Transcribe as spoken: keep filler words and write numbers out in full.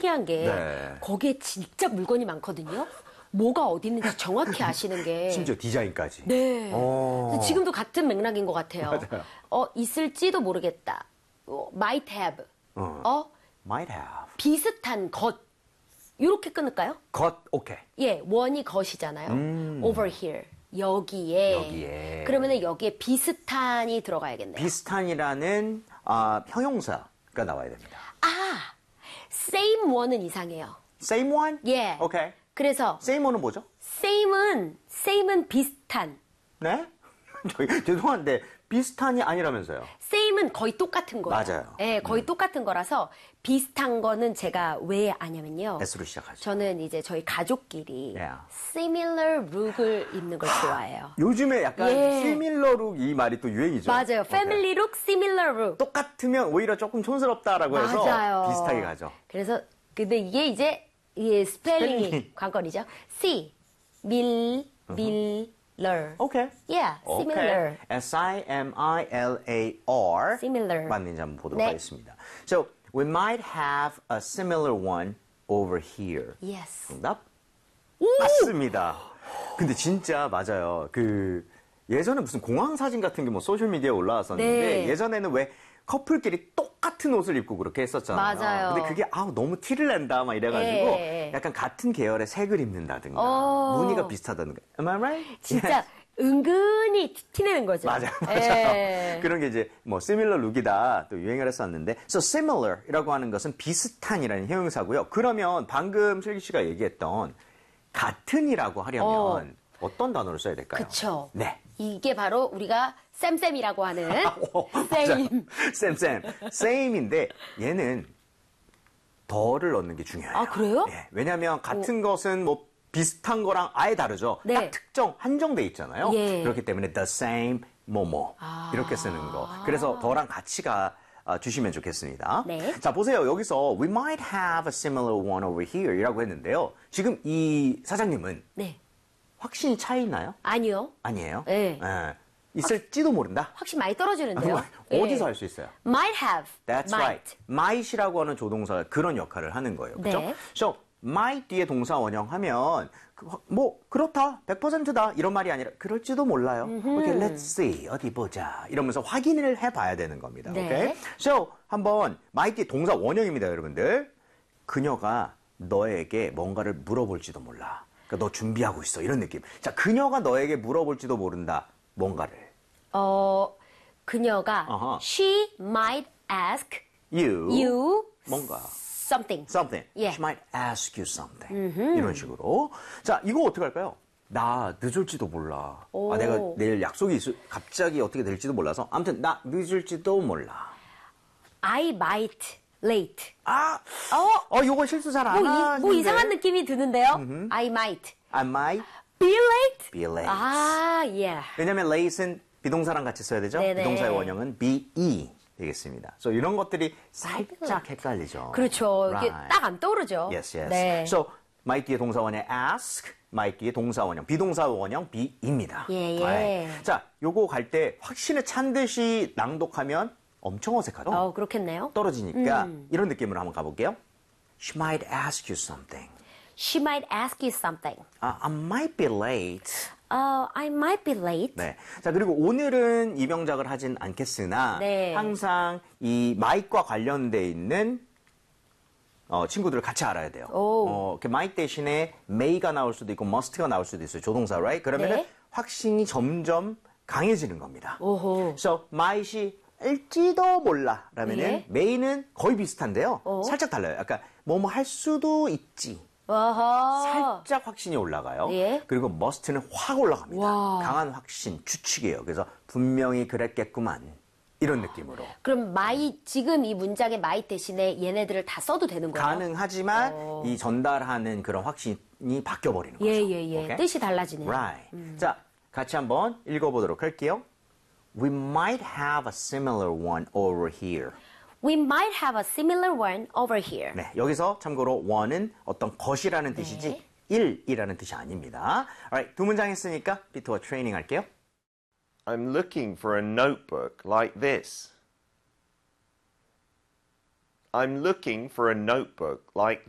신기한 게 네. 거기에 진짜 물건이 많거든요. 뭐가 어디 있는지 정확히 아시는 게. 심지어 디자인까지. 네. 오. 지금도 같은 맥락인 것 같아요. 맞아요. 어, 있을지도 모르겠다. 어, might have. 어. 어, Might have. 비슷한 것. 이렇게 끊을까요? 것, 오케이. 예, 원이 것이잖아요. 음. over here. 여기에. 여기에. 그러면은 여기에 비슷한이 들어가야겠네요. 비슷한이라는 아, 형용사가 나와야 됩니다. 아, same one은 이상해요. Same one? 예. 오케이. 그래서 Same one은 뭐죠? same은 same은 비슷한. 네? 저희 죄송한데 비슷한이 아니라면서요. same은 거의 똑같은 거예요. 맞아요. 예, 거의 음. 똑같은 거라서 비슷한 거는 제가 왜 아냐면요. S로 시작하죠. 저는 이제 저희 가족끼리 Yeah. similar look을 입는 걸 좋아해요. 요즘에 약간 예. similar look 이 말이 또 유행이죠. 맞아요. 오케이. family look, similar look. 똑같으면 오히려 조금 촌스럽다라고 해서 맞아요. 비슷하게 가죠. 그래서 근데 이게 이제 이게 스펠링이 스펠링이. 관건이죠. C, 밀, 밀러. 오케이. Yeah, similar. Okay. S I M I L A R. Similar. 맞는지 한번 보도록 네. 하겠습니다. So, we might have a similar one over here. Yes. 정답? 맞습니다. 근데 진짜 맞아요. 그 예전에 무슨 공항 사진 같은 게 뭐 소셜 미디어에 올라왔었는데 네. 예전에는 왜 커플끼리 똑같은 옷을 입고 그렇게 했었잖아요. 맞아요. 근데 그게 아우 너무 티를 낸다 막 이래가지고 예. 약간 같은 계열의 색을 입는다든가 어. 무늬가 비슷하다든가. Am I right? 진짜 은근히 티내는 거죠. 맞아요, 맞아요. 예. 그런 게 이제 뭐 similar look이다 또 유행을 했었는데, so similar이라고 하는 것은 비슷한이라는 형용사고요. 그러면 방금 슬기 씨가 얘기했던 같은이라고 하려면 어. 떤 단어를 써야 될까요? 그쵸. 네. 이게 바로 우리가 쌤쌤이라고 하는 오, same. 쌤, 쌤. same인데 얘는 더를 넣는 게 중요해요. 아, 그래요? 예, 왜냐하면 같은 것은 뭐 비슷한 거랑 아예 다르죠. 네. 딱 특정, 한정돼 있잖아요. 예. 그렇기 때문에 the same, 뭐뭐 아. 이렇게 쓰는 거. 그래서 더랑 같이 가 아, 주시면 좋겠습니다. 네. 자, 보세요. 여기서 we might have a similar one over here 이라고 했는데요. 지금 이 사장님은 네. 확신이 차 있나요? 아니요. 아니에요? 네. 예. 있을지도 모른다? 확실히 많이 떨어지는데요. 어디서 예. 할 수 있어요? might have. That's might. right. might이라고 하는 조동사가 그런 역할을 하는 거예요. 그렇죠? 네. So, might 뒤에 동사 원형하면 그, 뭐 그렇다, 백 퍼센트다 이런 말이 아니라 그럴지도 몰라요. Okay, let's see. 어디 보자. 이러면서 확인을 해봐야 되는 겁니다. 네. Okay? So, 한번 might 뒤에 동사 원형입니다, 여러분들. 그녀가 너에게 뭔가를 물어볼지도 몰라. 그러니까 너 준비하고 있어. 이런 느낌. 자, 그녀가 너에게 물어볼지도 모른다. 뭔가를. 어, 그녀가 어허. she might ask You. you 뭔가. something. something. 예. She might ask you something. 이런 식으로. 자, 이거 어떻게 할까요? 나 늦을지도 몰라. 오. 아, 내가 내일 약속이 있을, 갑자기 어떻게 될지도 몰라서. 아무튼 나 늦을지도 몰라. I might late. 아, 어, 어, 요거 실수 잘 안 뭐, 이, 하는데. 뭐 이상한 느낌이 드는데요. I might I might be late. be late. 아, 예. 왜냐면 late은 비동사랑 같이 써야 되죠. 네네. 비동사의 원형은 be 되겠습니다. 그래서 이런 것들이 살짝 헷갈리죠. 그렇죠. 이게 Right. 딱 안 떠오르죠. Yes, yes. 네. So, might 뒤에 동사 원형 ask, might 뒤에 동사 원형, 비동사 원형 be입니다. 예, 예. Right. 자, 요거 갈 때 확신에 찬 듯이 낭독하면 엄청 어색하죠? 어, 그렇겠네요. 떨어지니까 음. 이런 느낌으로 한번 가볼게요. She might ask you something. She might ask you something. Uh, I might be late. Uh, I might be late. 네. 자, 그리고 오늘은 이 명작을 하진 않겠으나 네. 항상 이 might과 관련돼 있는 어, 친구들을 같이 알아야 돼요. 오. 어, 이렇게 might 대신에 may가 나올 수도 있고 must가 나올 수도 있어요. 조동사, right? 그러면은 네. 확신이 점점 강해지는 겁니다. 오호. So, might이 일지도 몰라. 라면은 예. may는 거의 비슷한데요. 어. 살짝 달라요. 약간 뭐뭐 할 수도 있지. 어허. 살짝 확신이 올라가요. 예. 그리고 must는 확 올라갑니다. 와. 강한 확신, 추측이에요. 그래서 분명히 그랬겠구만. 이런 느낌으로. 그럼 마이 지금 이 문장의 마이 대신에 얘네들을 다 써도 되는 거예요? 가능하지만 어. 이 전달하는 그런 확신이 바뀌어버리는 거죠. 예예예. 오케이? 뜻이 달라지네요. Right. 자, 같이 한번 읽어보도록 할게요. We might have a similar one over here. We might have a similar one over here. 네, 여기서 참고로 one은 어떤 것이라는 네. 뜻이지 일이라는 뜻이 아닙니다. Alright, 두 문장 했으니까 비트와 트레이닝 할게요. I'm looking for a notebook like this. I'm looking for a notebook like